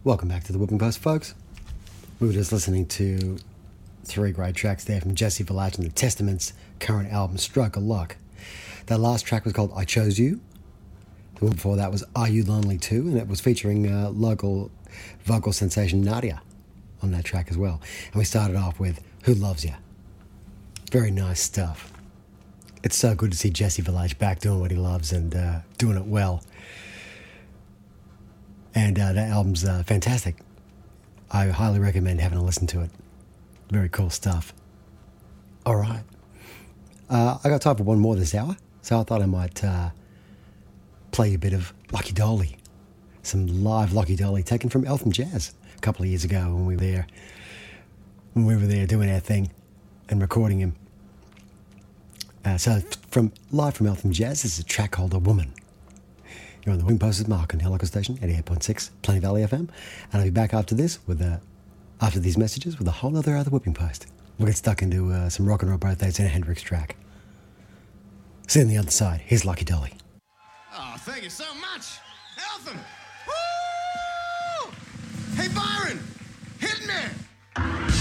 Welcome back to the Whipping Post, folks. We were just listening to three great tracks there from Jesse Village and the Testament's current album, Stroke of Luck. That last track was called I Chose You. The one before that was Are You Lonely Too? And it was featuring local vocal sensation Nadia on that track as well. And we started off with Who Loves Ya? Very nice stuff. It's so good to see Jesse Village back doing what he loves and doing it well. And that album's fantastic. I highly recommend having a listen to it. Very cool stuff. All right. I got time for one more this hour, so I thought I might play a bit of Lucky Dolly. Some live Lucky Dolly taken from Eltham Jazz a couple of years ago when we were there doing our thing and recording him. So live from Eltham Jazz, this is a track called A Woman. You're on the Whipping Post with Mark on Helico Station, 88.6, Plenty Valley FM. And I'll be back after this, after these messages, with a whole other Whipping Post. We'll get stuck into some rock and roll birthdays and a Hendrix track. See you on the other side. Here's Lucky Dolly. Oh, thank you so much. Eltham! Woo! Hey, bye!